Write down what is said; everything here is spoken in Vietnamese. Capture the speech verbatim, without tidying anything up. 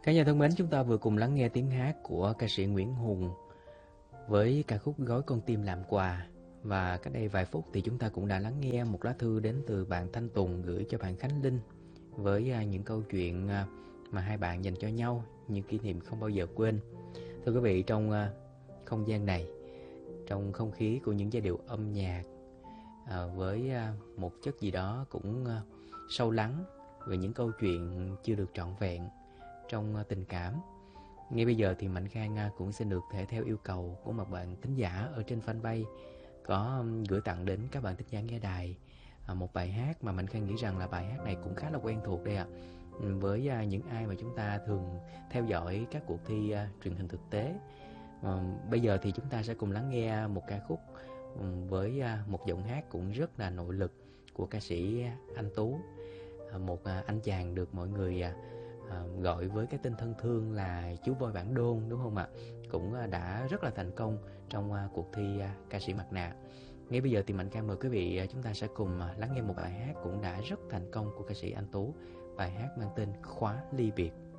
Cả nhà thân mến, chúng ta vừa cùng lắng nghe tiếng hát của ca sĩ Nguyễn Hùng với ca khúc Gói Con Tim Làm Quà. Và cách đây vài phút thì chúng ta cũng đã lắng nghe một lá thư đến từ bạn Thanh Tùng gửi cho bạn Khánh Linh với à, những câu chuyện à, mà hai bạn dành cho nhau, những kỷ niệm không bao giờ quên. Thưa quý vị, trong à, không gian này, trong không khí của những giai điệu âm nhạc à, với à, một chất gì đó cũng à, sâu lắng về những câu chuyện chưa được trọn vẹn trong à, tình cảm. Ngay bây giờ thì Mạnh Khang à, cũng xin được thể theo yêu cầu của một bạn thính giả ở trên fanpage có um, gửi tặng đến các bạn thính giả nghe đài à, một bài hát mà Mạnh Khang nghĩ rằng là bài hát này cũng khá là quen thuộc đây ạ. Ừ, với à, những ai mà chúng ta thường theo dõi các cuộc thi à, truyền hình thực tế. À, bây giờ thì chúng ta sẽ cùng lắng nghe một ca khúc um, với à, một giọng hát cũng rất là nội lực của ca sĩ Anh Tú, à, một à, anh chàng được mọi người à, à, gọi với cái tên thân thương là chú voi Bản Đôn, đúng không ạ? Cũng à, đã rất là thành công trong à, cuộc thi à, ca sĩ mặt nạ. Ngay bây giờ thì Mạnh Khang mời quý vị à, chúng ta sẽ cùng à, lắng nghe một bài hát cũng đã rất thành công của ca sĩ Anh Tú, bài hát mang tên Khóa Ly Biệt.